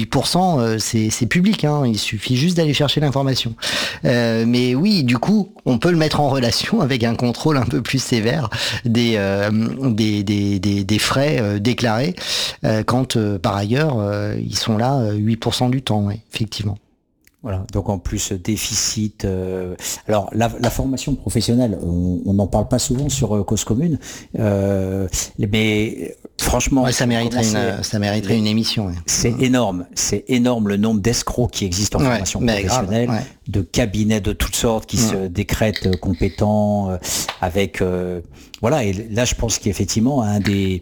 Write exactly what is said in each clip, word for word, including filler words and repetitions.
huit pour cent, euh, c'est, c'est public, hein, il suffit juste d'aller chercher l'information. Euh, mais oui, du coup, on peut le mettre en relation avec un contrôle un peu plus sévère des, euh, des, des, des, des frais euh, déclarés, euh, quand euh, par ailleurs, euh, ils sont là euh, huit pour cent du temps, ouais, effectivement. Voilà, donc en plus déficit. Euh, alors la, la formation professionnelle, on n'en parle pas souvent sur euh, Cause Commune, euh, mais franchement, ouais, ça mériterait une, ça mériterait les, une émission. Ouais. C'est mmh. énorme, c'est énorme le nombre d'escrocs qui existent en ouais, formation professionnelle, grave, ouais. de cabinets de toutes sortes qui mmh. se décrètent compétents, euh, avec euh, voilà. Et là, je pense qu'effectivement un des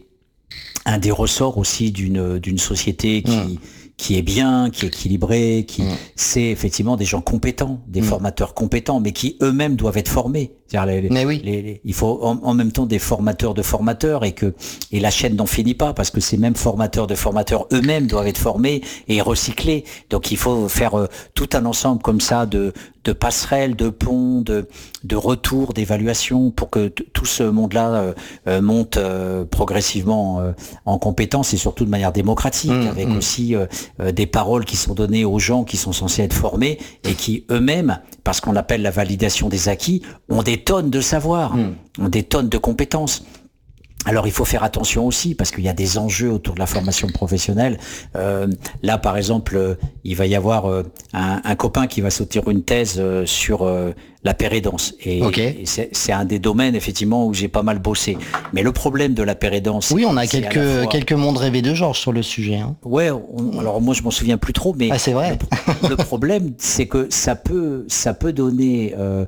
un des ressorts aussi d'une d'une société qui mmh. qui est bien, qui est équilibré, qui mmh. c'est effectivement des gens compétents, des mmh. formateurs compétents, mais qui eux-mêmes doivent être formés. C'est-à-dire les, mais oui. les, les, il faut en, en même temps des formateurs de formateurs, et que et la chaîne n'en finit pas, parce que ces mêmes formateurs de formateurs eux-mêmes doivent être formés et recyclés. Donc il faut faire euh, tout un ensemble comme ça de de passerelles, de ponts, de de retours, d'évaluation, pour que t- tout ce monde-là euh, euh, monte euh, progressivement euh, en compétences, et surtout de manière démocratique, mmh, avec mmh. aussi euh, euh, des paroles qui sont données aux gens qui sont censés être formés, et qui eux-mêmes, parce qu'on appelle la validation des acquis, ont des tonnes de savoir, mmh. ont des tonnes de compétences. Alors il faut faire attention aussi, parce qu'il y a des enjeux autour de la formation professionnelle. Euh, là par exemple, euh, il va y avoir euh, un, un copain qui va sortir une thèse euh, sur euh, la pérédance, et, okay. et c'est, c'est un des domaines effectivement où j'ai pas mal bossé. Mais le problème de la pérédance, oui, on a quelques fois... quelques mondes rêvés de Georges sur le sujet. Hein. Ouais, on, alors moi je m'en souviens plus trop, mais ah, c'est vrai. Le, le problème, c'est que ça peut ça peut donner euh,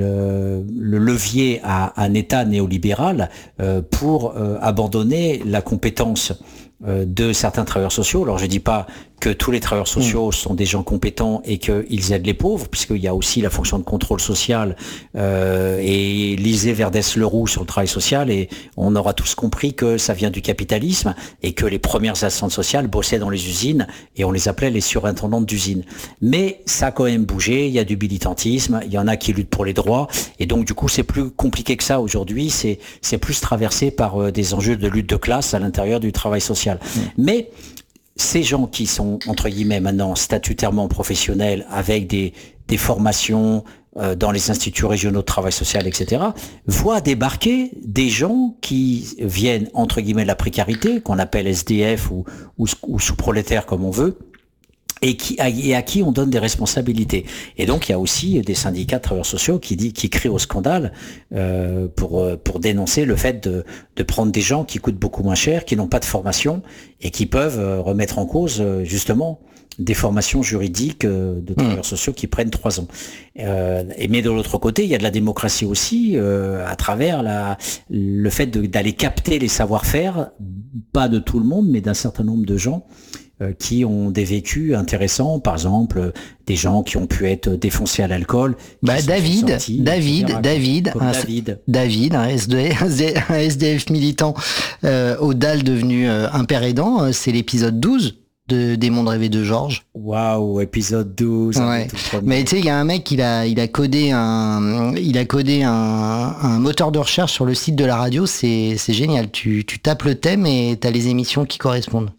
le, le levier à un État néolibéral euh, pour euh, abandonner la compétence euh, de certains travailleurs sociaux. Alors je dis pas que tous les travailleurs sociaux mmh. sont des gens compétents et qu'ils aident les pauvres, puisqu'il y a aussi la fonction de contrôle social, euh, et lisez Verdès-Leroux sur le travail social, et on aura tous compris que ça vient du capitalisme, et que les premières assistantes sociales bossaient dans les usines, et on les appelait les surintendantes d'usines. Mais ça a quand même bougé, il y a du militantisme, il y en a qui luttent pour les droits, et donc du coup c'est plus compliqué que ça aujourd'hui, c'est, c'est plus traversé par euh, des enjeux de lutte de classe à l'intérieur du travail social. Mmh. Mais ces gens qui sont, entre guillemets, maintenant statutairement professionnels, avec des, des formations euh, dans les instituts régionaux de travail social, et cetera, voient débarquer des gens qui viennent, entre guillemets, de la précarité, qu'on appelle S D F ou, ou, ou sous-prolétaires, comme on veut, et, qui, et à qui on donne des responsabilités. Et donc il y a aussi des syndicats de travailleurs sociaux qui, dit, qui crient au scandale euh, pour, pour dénoncer le fait de, de prendre des gens qui coûtent beaucoup moins cher, qui n'ont pas de formation, et qui peuvent remettre en cause justement des formations juridiques de travailleurs mmh. sociaux qui prennent trois ans. Euh, et mais de l'autre côté, il y a de la démocratie aussi, euh, à travers la, le fait de, d'aller capter les savoir-faire, pas de tout le monde, mais d'un certain nombre de gens qui ont des vécus intéressants, par exemple des gens qui ont pu être défoncés à l'alcool. Bah David, sortis, David, David, un, David, David, un S D F, un S D F militant euh, au D A L devenu euh, un père aidant, c'est l'épisode douze de des mondes rêvés de Georges. Waouh, épisode douze. Ouais. Mais tu sais, il y a un mec, il a, il a codé un, il a codé un, un moteur de recherche sur le site de la radio. C'est, c'est génial. Tu, tu tapes le thème et t'as les émissions qui correspondent.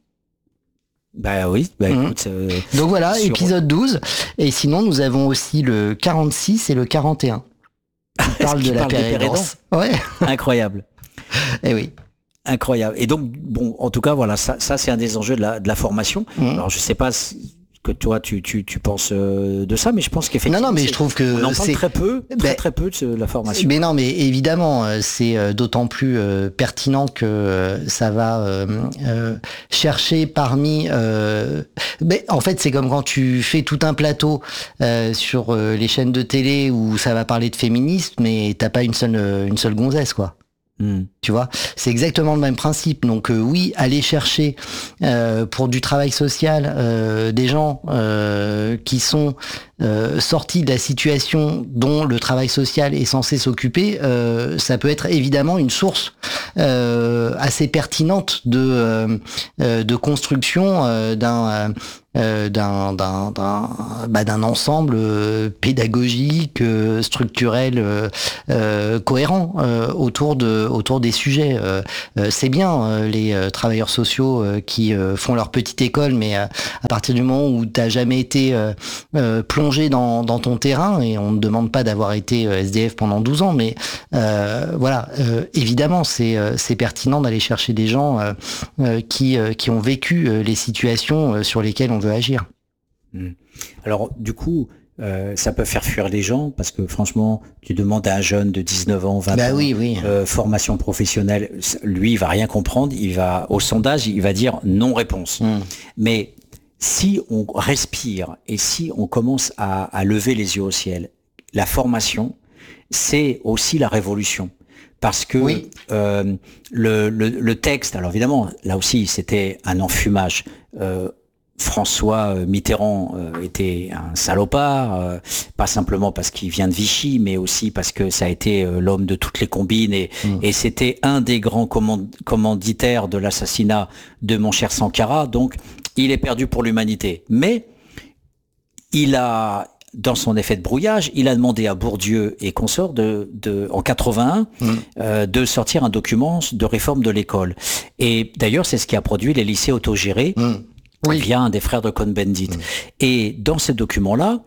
Bah oui, bah mmh. écoute. Euh, Donc voilà, sur... épisode douze. Et sinon, nous avons aussi le quarante-six et le quarante et un. Qui parle de la pérédance. Ouais. Incroyable. Eh oui. Incroyable. Et donc, bon, en tout cas, voilà, ça, ça c'est un des enjeux de la, de la formation. Mmh. Alors, je sais pas si, que toi, tu, tu, tu penses euh, de ça, mais je pense qu'effectivement, non, non, mais je trouve que on en parle c'est très peu, très, ben, très peu de la formation. Mais non, mais évidemment, c'est d'autant plus euh, pertinent que euh, ça va euh, euh, chercher parmi. Euh, mais en fait, c'est comme quand tu fais tout un plateau euh, sur euh, les chaînes de télé où ça va parler de féminisme, mais t'as pas une seule une seule gonzesse, quoi. Mmh. Tu vois, c'est exactement le même principe. Donc euh, oui, aller chercher euh, pour du travail social euh, des gens euh, qui sont euh, sortis de la situation dont le travail social est censé s'occuper, euh, ça peut être évidemment une source euh, assez pertinente de euh, de construction euh, d'un euh, d'un, d'un, d'un, bah, d'un ensemble euh, pédagogique, euh, structurel, euh, euh, cohérent euh, autour de autour des sujets. Euh, euh, c'est bien euh, les euh, travailleurs sociaux euh, qui euh, font leur petite école, mais euh, à partir du moment où t'as jamais été euh, euh, plongé dans, dans ton terrain, et on ne demande pas d'avoir été euh, S D F pendant douze ans, mais euh, voilà, euh, évidemment c'est euh, c'est pertinent d'aller chercher des gens euh, euh, qui euh, qui ont vécu euh, les situations euh, sur lesquelles on veut agir. Alors du coup, euh, ça peut faire fuir les gens parce que franchement, tu demandes à un jeune de dix-neuf ans, vingt bah ans, oui, oui. Euh, formation professionnelle, lui il va rien comprendre, il va au sondage, il va dire non réponse. Mmh. Mais si on respire et si on commence à, à lever les yeux au ciel, la formation, c'est aussi la révolution. Parce que oui. euh, le, le, le texte, alors évidemment, là aussi, c'était un enfumage. Euh, François Mitterrand euh, était un salopard, euh, pas simplement parce qu'il vient de Vichy, mais aussi parce que ça a été euh, l'homme de toutes les combines et, mmh. et c'était un des grands command- commanditaires de l'assassinat de mon cher Sankara. Donc, il est perdu pour l'humanité. Mais il a, dans son effet de brouillage, il a demandé à Bourdieu et consorts de, de, en quatre-vingt-un mmh. euh, de sortir un document de réforme de l'école. Et d'ailleurs, c'est ce qui a produit les lycées autogérés. Mmh. Oui. Via un des frères de Cohn-Bendit. Mmh. Et dans ce document-là,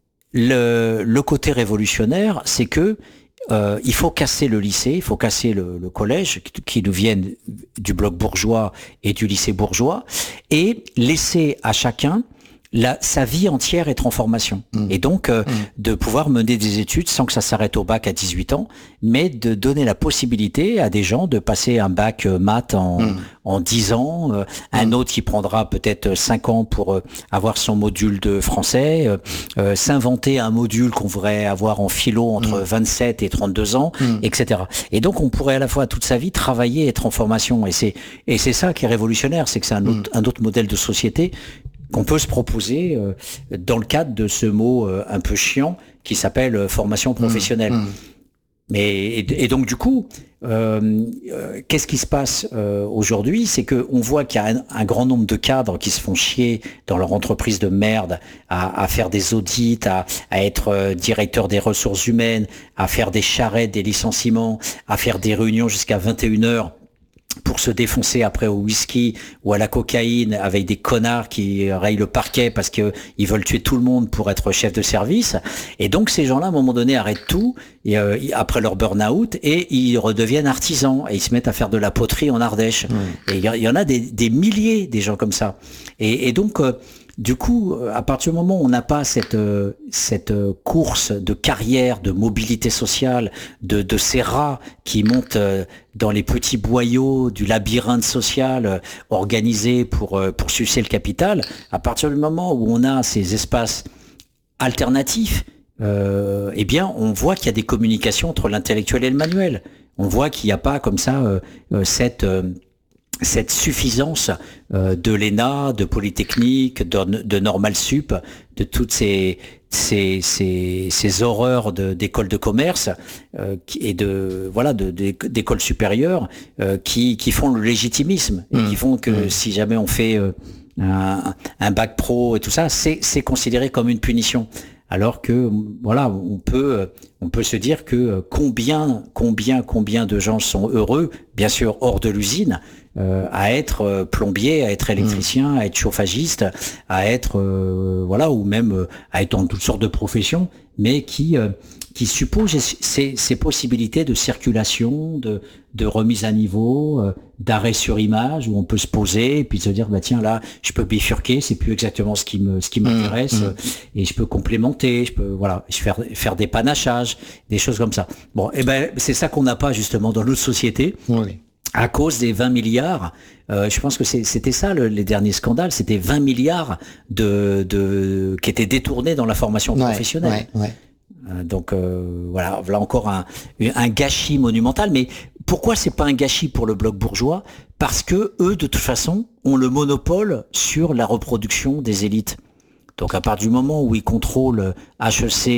le, le côté révolutionnaire, c'est que euh, il faut casser le lycée, il faut casser le, le collège, qui, qui nous viennent du bloc bourgeois et du lycée bourgeois, et laisser à chacun La, sa vie entière être en formation. Mmh. Et donc, euh, mmh. de pouvoir mener des études sans que ça s'arrête au bac à dix-huit ans, mais de donner la possibilité à des gens de passer un bac euh, maths en, mmh. en dix ans, euh, mmh. un autre qui prendra peut-être cinq ans pour euh, avoir son module de français, euh, euh, s'inventer un module qu'on voudrait avoir en philo entre mmh. vingt-sept et trente-deux ans, mmh. et cetera. Et donc, on pourrait à la fois toute sa vie travailler et être en formation. Et c'est, et c'est ça qui est révolutionnaire, c'est que c'est un autre, mmh. un autre modèle de société qu'on peut se proposer euh, dans le cadre de ce mot euh, un peu chiant qui s'appelle euh, formation professionnelle. Mmh, mmh. Mais et, et donc du coup, euh, euh, qu'est-ce qui se passe euh, aujourd'hui? C'est que on voit qu'il y a un, un grand nombre de cadres qui se font chier dans leur entreprise de merde à, à faire des audits, à, à être euh, directeur des ressources humaines, à faire des charrettes, des licenciements, à faire des réunions jusqu'à vingt et une heures. Pour se défoncer après au whisky ou à la cocaïne avec des connards qui rayent le parquet parce que ils veulent tuer tout le monde pour être chef de service. Et donc ces gens-là, à un moment donné, arrêtent tout et, euh, après leur burn-out et ils redeviennent artisans et ils se mettent à faire de la poterie en Ardèche. Mmh. Et il y, y en a des, des milliers des gens comme ça. Et, et donc euh, du coup, à partir du moment où on n'a pas cette cette course de carrière, de mobilité sociale, de, de ces rats qui montent dans les petits boyaux du labyrinthe social organisé pour pour sucer le capital, à partir du moment où on a ces espaces alternatifs, euh, eh bien, on voit qu'il y a des communications entre l'intellectuel et le manuel. On voit qu'il n'y a pas comme ça euh, cette euh, cette suffisance euh, de l'E N A, de Polytechnique, de, de Normal Sup, de toutes ces ces ces, ces horreurs de, d'écoles de commerce euh, et de voilà de, de d'écoles supérieures euh, qui qui font le légitimisme et mmh. qui font que mmh. si jamais on fait euh, un, un bac pro et tout ça, c'est c'est considéré comme une punition. Alors que voilà, on peut on peut se dire que combien combien combien de gens sont heureux, bien sûr hors de l'usine, euh, à être plombier, à être électricien, à être chauffagiste, à être euh, voilà ou même à être dans toutes sortes de professions, mais qui euh, qui suppose ces, ces possibilités de circulation, de, de remise à niveau, euh, d'arrêt sur image, où on peut se poser et puis se dire bah tiens là je peux bifurquer, c'est plus exactement ce qui me ce qui m'intéresse, mmh, mmh. et je peux complémenter, je peux voilà, je faire faire des panachages, des choses comme ça. Bon, et ben c'est ça qu'on n'a pas justement dans notre société. Oui. À cause des vingt milliards, euh, je pense que c'est, c'était ça le, les derniers scandales, c'était vingt milliards de, de qui étaient détournés dans la formation ouais, professionnelle. Ouais, ouais. Euh, donc euh, voilà, voilà encore un, un gâchis monumental. Mais pourquoi c'est pas un gâchis pour le bloc bourgeois? Parce que eux, de toute façon, ont le monopole sur la reproduction des élites. Donc à partir du moment où ils contrôlent H E C,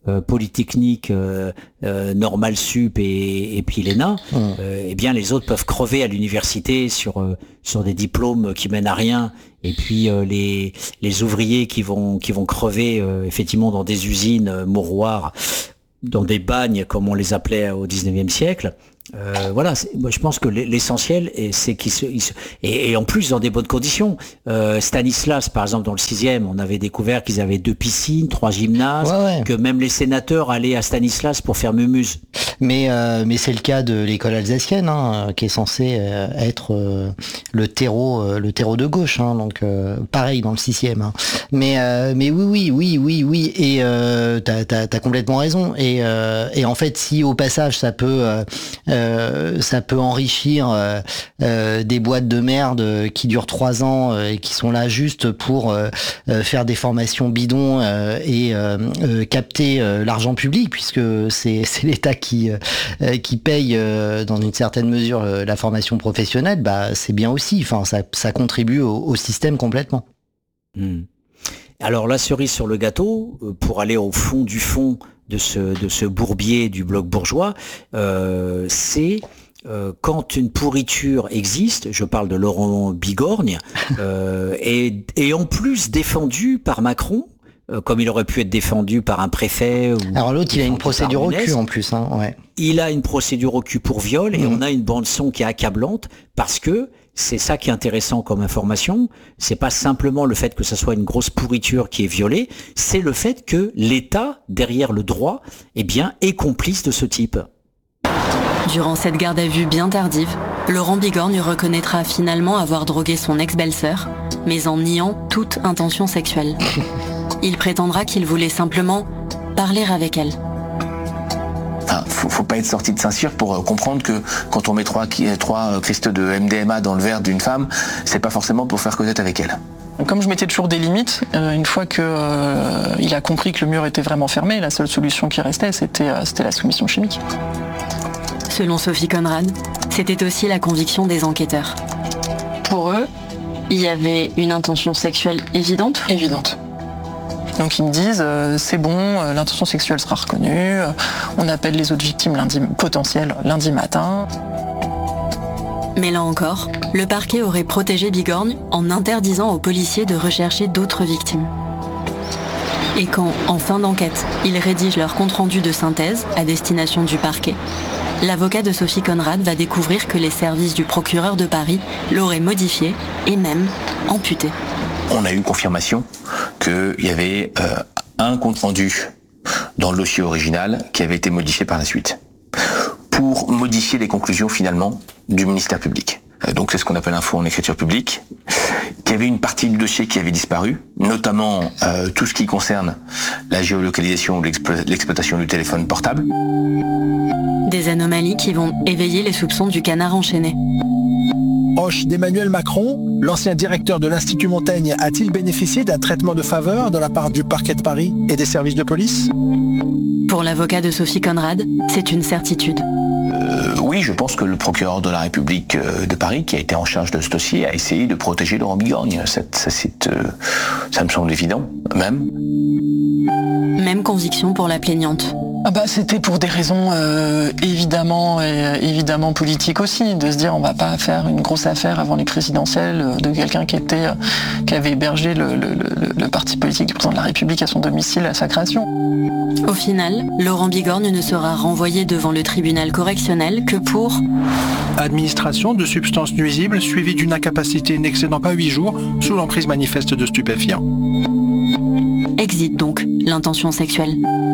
euh, Polytechnique, euh, euh, Normal Sup et, et puis l'E N A, mmh. euh, eh bien les autres peuvent crever à l'université sur euh, sur des diplômes qui mènent à rien. Et puis euh, les les ouvriers qui vont qui vont crever euh, effectivement dans des usines euh, mouroirs, dans des bagnes comme on les appelait au dix-neuvième siècle. Euh, voilà, moi je pense que l'essentiel c'est qu'ils se, ils se et, et en plus dans des bonnes conditions. Euh, Stanislas, par exemple, dans le sixième, on avait découvert qu'ils avaient deux piscines, trois gymnases, ouais, ouais. que même les sénateurs allaient à Stanislas pour faire mumuse. Mais euh, mais c'est le cas de l'école alsacienne, hein, qui est censée euh, être euh, le terreau euh, le terreau de gauche, hein, donc euh, pareil dans le sixième. Hein. Mais euh, mais oui oui oui oui oui et euh, t'as t'as t'as complètement raison et euh, et en fait si au passage ça peut euh, Euh, ça peut enrichir euh, euh, des boîtes de merde qui durent trois ans euh, et qui sont là juste pour euh, euh, faire des formations bidons euh, et euh, euh, capter euh, l'argent public, puisque c'est c'est l'État qui euh, qui paye euh, dans une certaine mesure euh, la formation professionnelle. Bah c'est bien aussi. Enfin ça ça contribue au, au système complètement. Mmh. Alors la cerise sur le gâteau, pour aller au fond du fond de ce, de ce bourbier du bloc bourgeois, euh, c'est euh, quand une pourriture existe, je parle de Laurent Bigorgne, euh, et, et en plus défendu par Macron, euh, comme il aurait pu être défendu par un préfet. Ou alors l'autre, il a une procédure au cul en plus. Hein, ouais. Il a une procédure au cul pour viol, et mmh. on a une bande-son qui est accablante, parce que c'est ça qui est intéressant comme information, c'est pas simplement le fait que ça soit une grosse pourriture qui est violée, c'est le fait que l'État, derrière le droit, eh bien, est complice de ce type. Durant cette garde à vue bien tardive, Laurent Bigorgne reconnaîtra finalement avoir drogué son ex-belle-sœur, mais en niant toute intention sexuelle. Il prétendra qu'il voulait simplement parler avec elle. Enfin, faut, faut pas être sorti de Saint-Cyr pour comprendre que quand on met trois, trois cristaux de M D M A dans le verre d'une femme, c'est pas forcément pour faire connaître avec elle. Comme je mettais toujours des limites, euh, une fois que euh, il a compris que le mur était vraiment fermé, la seule solution qui restait, c'était, euh, c'était la soumission chimique. Selon Sophie Conrad, c'était aussi la conviction des enquêteurs. Pour eux, il y avait une intention sexuelle évidente ? Évidente. Donc ils me disent euh, c'est bon, euh, l'intention sexuelle sera reconnue, euh, on appelle les autres victimes lundi, potentielles lundi matin. Mais là encore, le parquet aurait protégé Bigorgne en interdisant aux policiers de rechercher d'autres victimes. Et quand, en fin d'enquête, ils rédigent leur compte-rendu de synthèse à destination du parquet, l'avocat de Sophie Conrad va découvrir que les services du procureur de Paris l'auraient modifié et même amputé. On a eu confirmation qu'il y avait euh, un compte-rendu dans le dossier original qui avait été modifié par la suite pour modifier les conclusions finalement du ministère public. Euh, donc c'est ce qu'on appelle un faux en écriture publique, qu'il y avait une partie du dossier qui avait disparu, notamment euh, tout ce qui concerne la géolocalisation ou l'explo- l'exploitation du téléphone portable. Des anomalies qui vont éveiller les soupçons du canard enchaîné. Proche d'Emmanuel Macron, l'ancien directeur de l'Institut Montaigne a-t-il bénéficié d'un traitement de faveur de la part du parquet de Paris et des services de police ? Pour l'avocat de Sophie Conrad, c'est une certitude. Euh, oui, je pense que le procureur de la République de Paris, qui a été en charge de ce dossier, a essayé de protéger Laurent Bigorgne. Ça, ça, c'est, euh, ça me semble évident, même. Même conviction pour la plaignante. Ah bah, c'était pour des raisons euh, évidemment et évidemment politiques aussi, de se dire on va pas faire une grosse affaire avant les présidentielles de quelqu'un qui était euh, qui avait hébergé le, le, le, le parti politique du président de la République à son domicile à sa création. Au final, Laurent Bigorgne ne sera renvoyé devant le tribunal correctionnel que pour administration de substances nuisibles suivie d'une incapacité n'excédant pas huit jours sous l'emprise manifeste de stupéfiants. Exit donc l'intention sexuelle.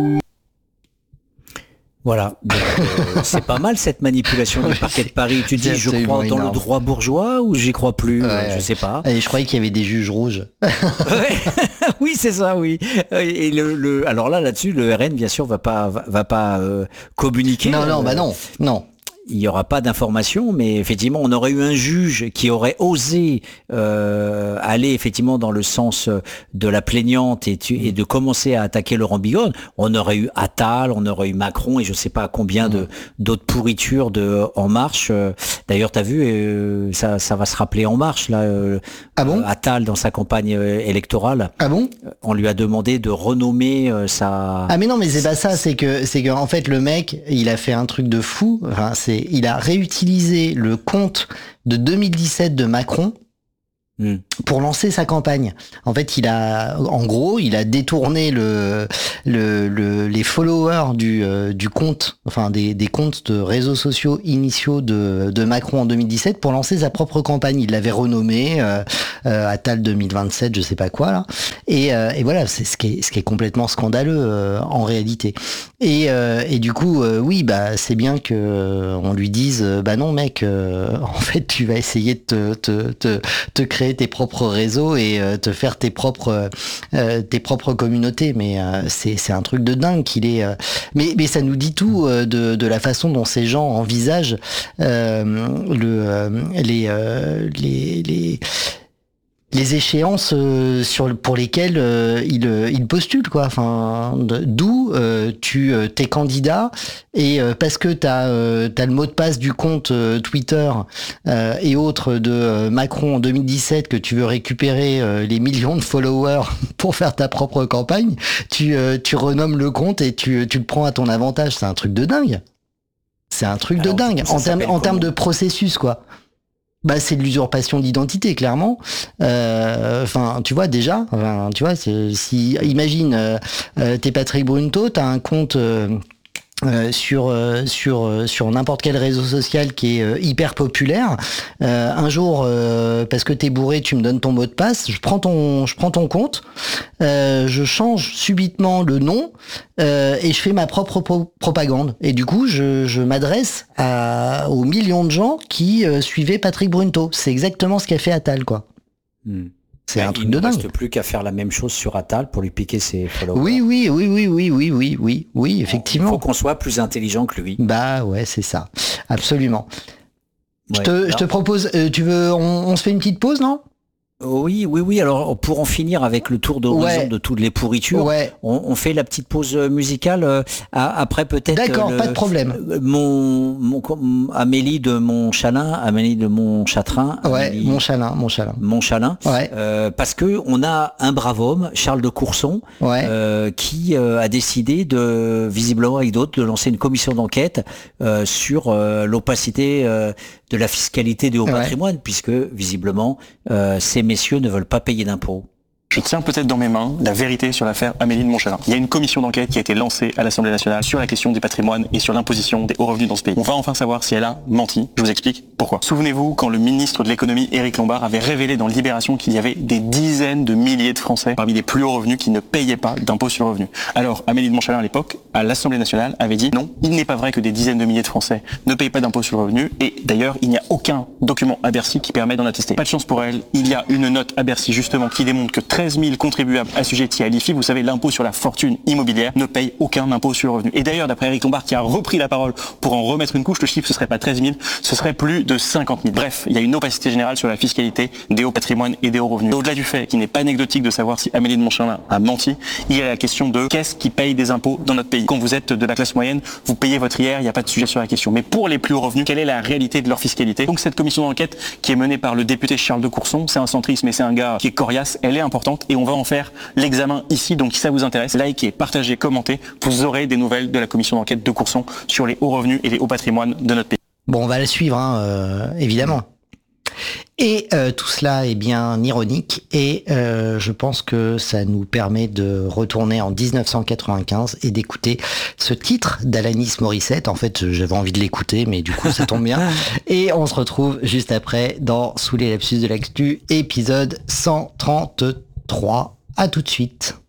Voilà, donc, euh, c'est pas mal cette manipulation du parquet de Paris. Tu dis, je crois dans énorme. Le droit bourgeois ou j'y crois plus, ouais, euh, je sais pas. Et je croyais qu'il y avait des juges rouges. Ouais. Oui, c'est ça, oui. Et le, le, alors là, là-dessus, le R N, bien sûr, va pas, va, va pas euh, communiquer. Non, non, euh, bah non, non. il n'y aura pas d'information, mais effectivement, on aurait eu un juge qui aurait osé euh, aller effectivement dans le sens de la plaignante et, tu, et de commencer à attaquer Laurent Bigorne. On aurait eu Attal, on aurait eu Macron et je ne sais pas combien de d'autres pourritures de En Marche. D'ailleurs, tu as vu, euh, ça, ça va se rappeler En Marche, là. Euh, ah bon Attal, dans sa campagne électorale. Ah bon On lui a demandé de renommer euh, sa... Ah mais non, mais c'est pas ça, c'est que, c'est que en fait, le mec, il a fait un truc de fou. Enfin, c'est il a réutilisé le compte de deux mille dix-sept de Macron mmh. pour lancer sa campagne. En fait, il a, en gros, il a détourné le, le, le les followers du, euh, du compte, enfin des, des comptes de réseaux sociaux initiaux de, de Macron en deux mille dix-sept pour lancer sa propre campagne. Il l'avait renommé euh, euh, Attal deux mille vingt-sept, je sais pas quoi là. Et, euh, et voilà, c'est ce qui est, ce qui est complètement scandaleux euh, en réalité. Et, euh, et du coup, euh, oui, bah c'est bien que euh, on lui dise, euh, bah non mec, euh, en fait tu vas essayer de te, te, te, te créer tes propres réseaux et euh, te faire tes propres euh, tes propres communautés. Mais euh, c'est c'est un truc de dingue qu'il est. Euh, mais mais ça nous dit tout euh, de de la façon dont ces gens envisagent euh, le euh, les, euh, les les les échéances euh, sur pour lesquelles euh, il euh, il postule quoi. Enfin, d'où euh, tu euh, t'es candidat et euh, parce que t'as euh, t'as le mot de passe du compte euh, Twitter euh, et autres de euh, Macron en deux mille dix-sept que tu veux récupérer euh, les millions de followers pour faire ta propre campagne, tu euh, tu renommes le compte et tu tu le prends à ton avantage. C'est un truc de dingue. C'est un truc Alors, de dingue en termes en termes de processus quoi. Bah c'est de l'usurpation d'identité clairement. Enfin euh, tu vois déjà. Enfin, tu vois c'est, si imagine euh, euh, t'es Patrick Brunto, t'as un compte. Euh, Euh, sur euh, sur euh, sur n'importe quel réseau social qui est euh, hyper populaire. Euh, un jour, euh, parce que t'es bourré, tu me donnes ton mot de passe. Je prends ton je prends ton compte. Euh, je change subitement le nom euh, et je fais ma propre pro- propagande. Et du coup, je je m'adresse à aux millions de gens qui euh, suivaient Patrick Brunto. C'est exactement ce qu'a fait Attal, quoi. Hmm. C'est ben, un truc de dingue. Il ne reste plus qu'à faire la même chose sur Attal pour lui piquer ses followers. Oui, oui, oui, oui, oui, oui, oui, oui, oui, effectivement. Il faut qu'on soit plus intelligent que lui. Bah ouais, c'est ça, absolument. Ouais, je te, alors... je te propose, euh, tu veux, on, on se fait une petite pause, non ? Oui, oui, oui. Alors, pour en finir avec le tour d'horizon ouais. de toutes les pourritures, ouais. on, on fait la petite pause musicale. Euh, après, peut-être. D'accord, le, pas de problème. Mon, mon, Amélie de Montchalin, Amélie de Montchatrin. Ouais, Amélie, Montchalin, Montchalin. Montchalin. Ouais. Euh, parce que on a un brave homme, Charles de Courson, ouais. euh, qui euh, a décidé de, visiblement avec d'autres, de lancer une commission d'enquête euh, sur euh, l'opacité euh, de la fiscalité du haut ouais. patrimoine, puisque visiblement euh, ces messieurs ne veulent pas payer d'impôts. Je tiens peut-être dans mes mains la vérité sur l'affaire Amélie de Montchalin. Il y a une commission d'enquête qui a été lancée à l'Assemblée nationale sur la question du patrimoine et sur l'imposition des hauts revenus dans ce pays. On va enfin savoir si elle a menti. Je vous explique pourquoi. Souvenez-vous quand le ministre de l'économie, Éric Lombard, avait révélé dans Libération qu'il y avait des dizaines de milliers de Français parmi les plus hauts revenus qui ne payaient pas d'impôt sur le revenu. Alors Amélie de Montchalin à l'époque, à l'Assemblée nationale, avait dit non, il n'est pas vrai que des dizaines de milliers de Français ne payent pas d'impôt sur le revenu et d'ailleurs il n'y a aucun document à Bercy qui permet d'en attester. Pas de chance pour elle, il y a une note à Bercy justement qui démontre que treize mille contribuables assujettis à l'I F I, vous savez l'impôt sur la fortune immobilière, ne payent aucun impôt sur le revenu. Et d'ailleurs d'après Éric Lombard qui a repris la parole pour en remettre une couche, le chiffre ce serait pas treize mille, ce serait plus de cinquante mille. Bref, il y a une opacité générale sur la fiscalité des hauts patrimoines et des hauts revenus. Au-delà du fait qu'il n'est pas anecdotique de savoir si Amélie de Montchalin a menti, il y a la question de qu'est-ce qui paye des impôts dans notre pays. Quand vous êtes de la classe moyenne, vous payez votre I R, il n'y a pas de sujet sur la question. Mais pour les plus hauts revenus, quelle est la réalité de leur fiscalité? Donc cette commission d'enquête qui est menée par le député Charles de Courson, c'est un centriste mais c'est un gars qui est coriace, elle est importante et on va en faire l'examen ici. Donc si ça vous intéresse, likez, partagez, commentez, vous aurez des nouvelles de la commission d'enquête de Courson sur les hauts revenus et les hauts patrimoines de notre pays. Bon, on va la suivre, hein, euh, évidemment. Et euh, tout cela est bien ironique et euh, je pense que ça nous permet de retourner en dix-neuf cent quatre-vingt-quinze et d'écouter ce titre d'Alanis Morissette. En fait, j'avais envie de l'écouter, mais du coup, ça tombe bien. Et on se retrouve juste après dans Sous les lapsus de l'actu, épisode cent trente-trois. À tout de suite.